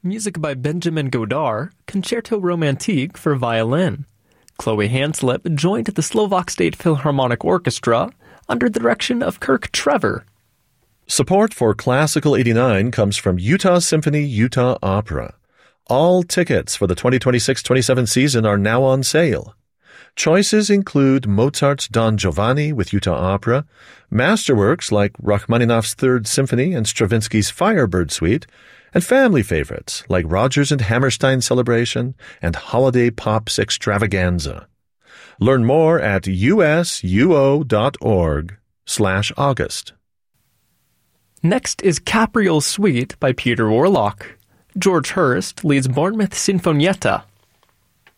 Music by Benjamin Godard, Concerto Romantique for violin. Chloe Hanslip joined the Slovak State Philharmonic Orchestra under the direction of Kirk Trevor. Support for Classical 89 comes from Utah Symphony Utah Opera. All tickets for the 2026-27 season are now on sale. Choices include Mozart's Don Giovanni with Utah Opera, masterworks like Rachmaninoff's Third Symphony and Stravinsky's Firebird Suite, and family favorites like Rodgers and Hammerstein Celebration and Holiday Pops Extravaganza. Learn more at usuo.org/August. Next is Capriole Suite by Peter Warlock. George Hurst leads Bournemouth Sinfonietta.